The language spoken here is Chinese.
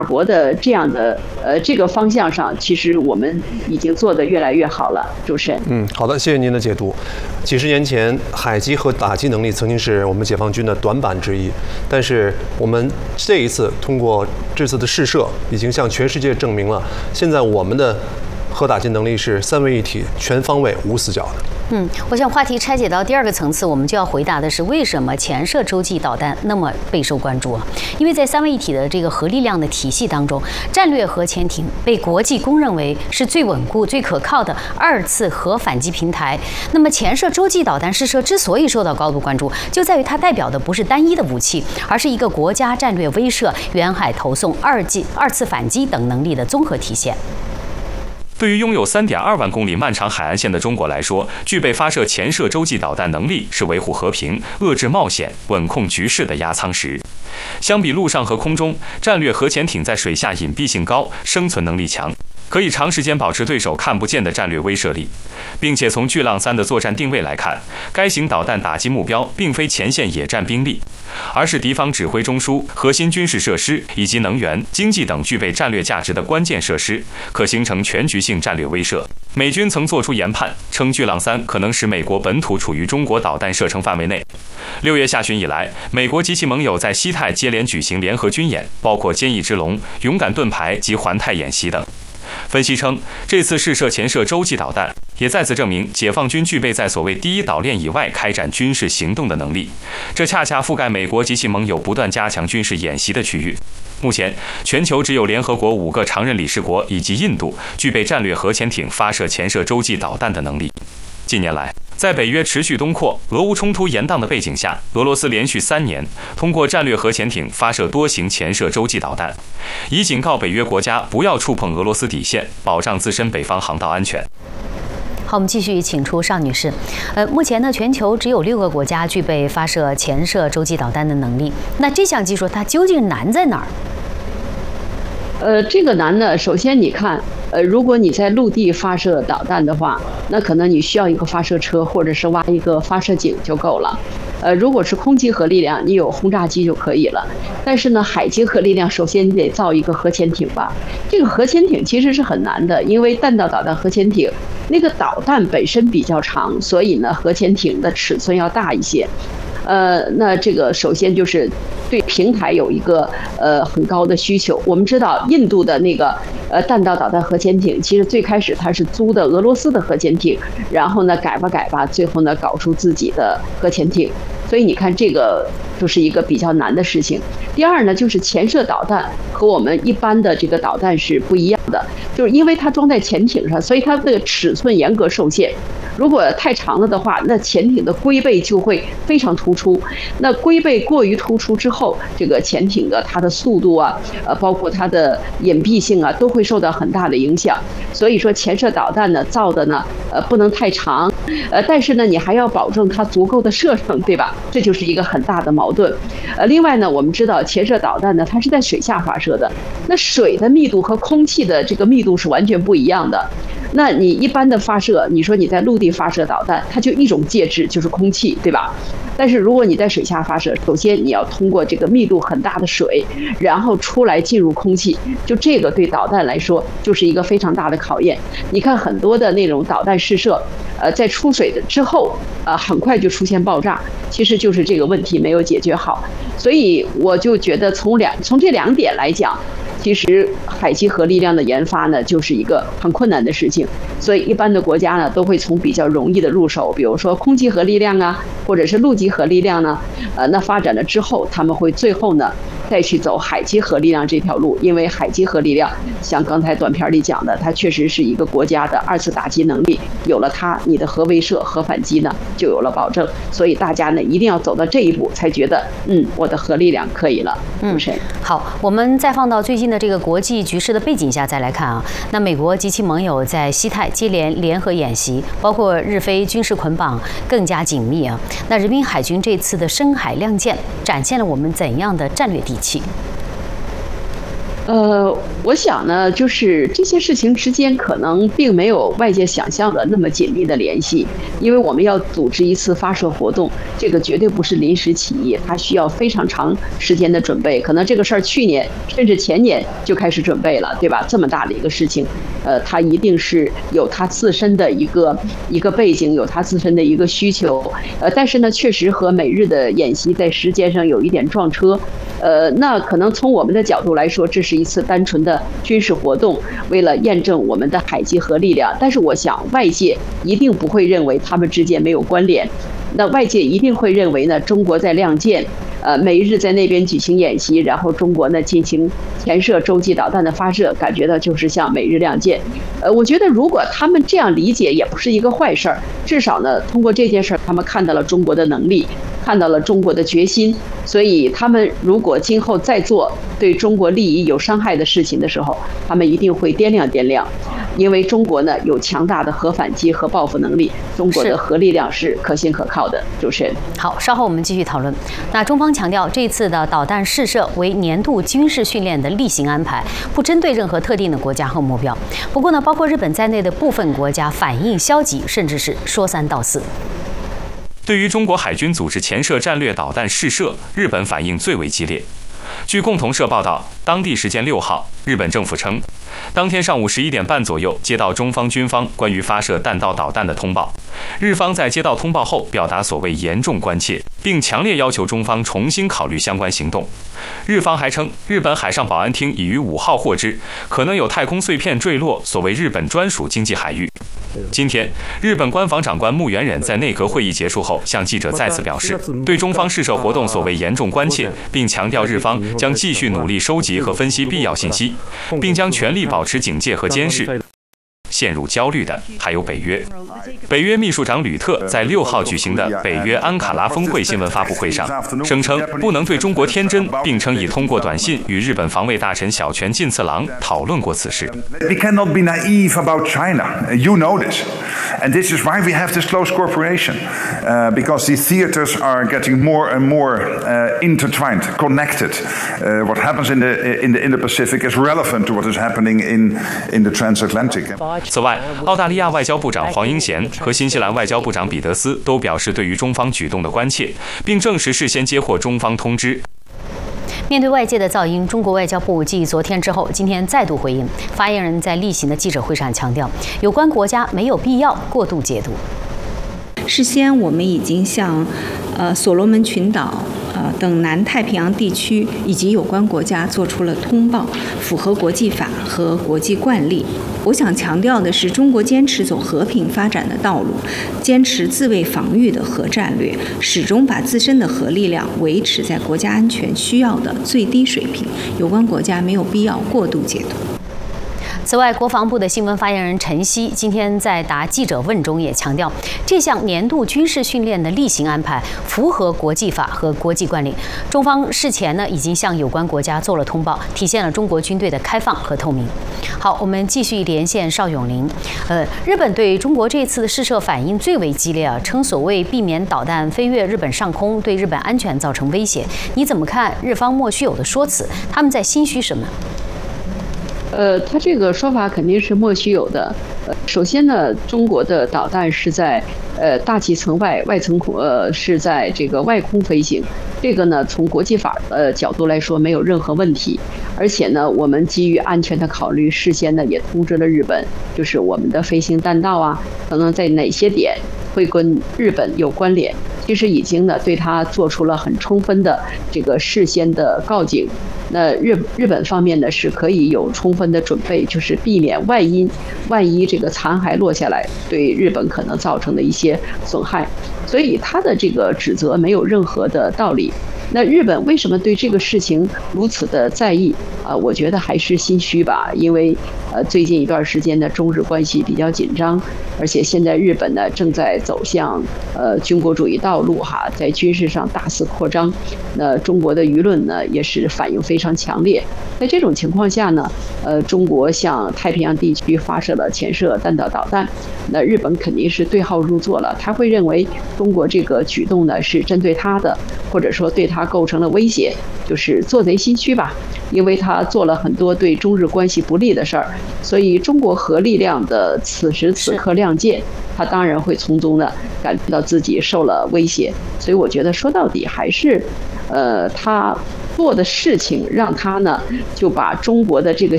国的这样的这个方向上，其实我们已经做得越来越好了。主持人， 好的，谢谢您的解读。几十年前，海基和打击能力曾经是我们解放军的短板之一，但是我们这一次通过这次的试射，已经向全世界证明了，现在我们的核打击能力是三位一体、全方位、无死角的。 我想话题拆解到第二个层次，我们就要回答的是为什么前射洲际导弹那么备受关注啊？因为在三位一体的这个核力量的体系当中，战略核潜艇被国际公认为是最稳固、最可靠的2次核反击平台。那么前射洲际导弹试射之所以受到高度关注，就在于它代表的不是单一的武器，而是一个国家战略威慑、远海投送、二次反击等能力的综合体现。 对于拥有3.2万公里漫长海岸线的中国来说，具备发射前射洲际导弹能力是维护和平、遏制冒险、稳控局势的压舱石。相比陆上和空中，战略核潜艇在水下隐蔽性高，生存能力强，可以长时间保持对手看不见的战略威慑力，并且从巨浪3的作战定位来看，该型导弹打击目标并非前线野战兵力，而是敌方指挥中枢、核心军事设施以及能源、经济等具备战略价值的关键设施，可形成全局性战略威慑。美军曾作出研判，称巨浪3可能使美国本土处于中国导弹射程范围内。6月下旬以来，美国及其盟友在西太接连举行联合军演，包括坚毅之龙、勇敢盾牌及环太演习等。分析称，这次试射前射洲际导弹，也再次证明解放军具备在所谓第一岛链以外开展军事行动的能力，这恰恰覆盖美国及其盟友不断加强军事演习的区域。目前，全球只有联合国5个常任理事国以及印度具备战略核潜艇发射前射洲际导弹的能力。近年来，在北约持续东扩、俄乌冲突延宕的背景下，俄罗斯连续3年通过战略核潜艇发射多型前射洲际导弹，以警告北约国家不要触碰俄罗斯底线，保障自身北方航道安全。 好，我们继续请出邵女士。目前呢，全球只有6个国家具备发射前射洲际导弹的能力。那这项技术它究竟难在哪儿？ 这个难呢，首先你看，如果你在陆地发射导弹的话，那可能你需要一个发射车，或者是挖一个发射井就够了。如果是空基核力量，你有轰炸机就可以了。但是呢，海基核力量，首先你得造一个核潜艇吧。这个核潜艇其实是很难的，因为弹道导弹核潜艇那个导弹本身比较长，所以呢，核潜艇的尺寸要大一些。那这个首先就是对平台有一个很高的需求。我们知道印度的那个弹道导弹核潜艇，其实最开始它是租的俄罗斯的核潜艇，然后呢改吧，最后呢搞出自己的核潜艇。所以你看这个就是一个比较难的事情。第二呢，就是前射导弹和我们一般的这个导弹是不一样的，就是因为它装在潜艇上，所以它的尺寸严格受限。如果太长了的话，那潜艇的龟背就会非常突出。那龟背过于突出之后，这个潜艇的它的速度啊，包括它的隐蔽性啊，都会受到很大的影响。所以说前射导弹呢，造的呢，不能太长，但是呢，你还要保证它足够的射程，对吧？这就是一个很大的矛盾。另外呢，我们知道前射导弹呢，它是在水下发射的，那水的密度和空气的这个密度是完全不一样的。那你一般的发射，你说你在陆地发射导弹，它就一种介质，就是空气，对吧？但是如果你在水下发射，首先你要通过这个密度很大的水，然后出来进入空气，就这个对导弹来说就是一个非常大的考验。你看很多的那种导弹试射，在出水的之后，很快就出现爆炸，其实就是这个问题没有解决好。所以我就觉得从这2点来讲，其实海基核力量的研发呢，就是一个很困难的事情。所以一般的国家呢，都会从比较容易的入手，比如说空基核力量啊，或者是陆基核力量呢，那发展了之后，他们会最后呢再去走海基核力量这条路。因为海基核力量像刚才短片里讲的，它确实是一个国家的2次打击能力，有了它，你的核威慑、核反击呢就有了保证。所以大家呢一定要走到这一步，才觉得我的核力量可以了。 好，我们再放到最近的这个国际局势的背景下再来看啊，那美国及其盟友在西太接连联合演习，包括日菲军事捆绑更加紧密啊。那人民海军这次的深海亮剑，展现了我们怎样的战略底气？ 我想呢，就是这些事情之间可能并没有外界想象的那么紧密的联系，因为我们要组织一次发射活动，这个绝对不是临时起意，它需要非常长时间的准备。可能这个事儿去年甚至前年就开始准备了，对吧？这么大的一个事情，它一定是有它自身的一个背景，有它自身的一个需求。但是呢，确实和美日的演习在时间上有一点撞车。那可能从我们的角度来说，这是一次单纯的军事活动，为了验证我们的海基核力量。但是我想，外界一定不会认为他们之间没有关联。那外界一定会认为呢，中国在亮剑，美日在那边举行演习，然后中国呢进行前射洲际导弹的发射，感觉到就是向美日亮剑。我觉得如果他们这样理解，也不是一个坏事儿。至少呢，通过这件事儿，他们看到了中国的能力，看到了中国的决心。所以他们如果今后再做对中国利益有伤害的事情的时候，他们一定会掂量掂量。因为中国呢有强大的核反击和报复能力，中国的核力量是可信可靠的。主持人， 好，稍后我们继续讨论。那中方强调，这次的导弹试射为年度军事训练的例行安排，不针对任何特定的国家和目标。不过呢，包括日本在内的部分国家反应消极，甚至是说三道四。 对于中国海军组织前射战略导弹试射，日本反应最为激烈。据共同社报道，当地时间6号，日本政府称，当天上午11点半左右接到中方军方关于发射弹道导弹的通报，日方在接到通报后表达所谓严重关切，并强烈要求中方重新考虑相关行动。日方还称，日本海上保安厅已于5号获知，可能有太空碎片坠落所谓日本专属经济海域。今天，日本官房长官木原忍在内阁会议结束后向记者再次表示，对中方试射活动所谓严重关切，并强调日方将继续努力收集和分析必要信息，并将全力保持警戒和监视。陷入焦虑的还有北约。北约秘书长吕特在6号举行的北约安卡拉峰会新闻发布会上，声称不能对中国天真，并称已通过短信与日本防卫大臣小泉进次郎讨论过此事。 We cannot be naive about China. You know this. And this is why we have this close cooperation, because the theaters are getting more and more intertwined, connected. What happens in the Indo-Pacific is relevant to what is happening in the transatlantic. 此外，澳大利亚外交部长黄英贤和新西兰外交部长彼得斯都表示对于中方举动的关切，并证实事先接获中方通知。 面对外界的噪音，中国外交部继昨天之后，今天再度回应。发言人在例行的记者会上强调，有关国家没有必要过度解读。 事先我们已经向所罗门群岛等南太平洋地区以及有关国家做出了通报，符合国际法和国际惯例。我想强调的是，中国坚持走和平发展的道路，坚持自卫防御的核战略，始终把自身的核力量维持在国家安全需要的最低水平。有关国家没有必要过度解读。 此外，国防部的新闻发言人陈希今天在答记者问中也强调，这项年度军事训练的例行安排符合国际法和国际惯例。中方事前呢已经向有关国家做了通报，体现了中国军队的开放和透明。好，我们继续连线邵永林。日本对中国这次的试射反应最为激烈啊，称所谓避免导弹飞越日本上空对日本安全造成威胁。你怎么看日方莫须有的说辞？他们在心虚什么？ 他这个说法肯定是莫须有的。首先呢，中国的导弹是在大气层外层空是在这个外空飞行，这个呢从国际法角度来说没有任何问题。而且呢，我们基于安全的考虑，事先呢也通知了日本，就是我们的飞行弹道啊，可能在哪些点会跟日本有关联。其实已经呢对他做出了很充分的这个事先的告警。那日本方面呢是可以有充分的准备，就是避免万一这个残骸落下来，对日本可能造成的一些损害。所以他的这个指责没有任何的道理。那日本为什么对这个事情如此的在意我觉得还是心虚吧，因为最近一段时间的中日关系比较紧张，而且现在日本呢正在走向军国主义道路在军事上大肆扩张。那中国的舆论呢也是反应非常强烈。在这种情况下呢，中国向太平洋地区发射了潜射弹道导弹，那日本肯定是对号入座了，他会认为中国这个举动呢是针对他的，或者说对他它构成了威胁，就是做贼心虚吧，因为他做了很多对中日关系不利的事儿，所以中国核力量的此时此刻亮剑，他当然会从中的感觉到自己受了威胁。所以我觉得说到底还是，他做的事情让他呢就把中国的这个